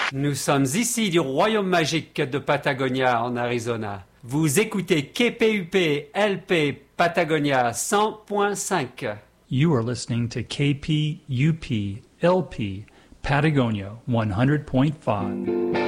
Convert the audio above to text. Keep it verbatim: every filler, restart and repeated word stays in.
Nous sommes ici du Royaume magique de Patagonia en Arizona. Vous écoutez K P U P L P Patagonia cent point cinq. You are listening to K P U P L P Patagonia one hundred point five.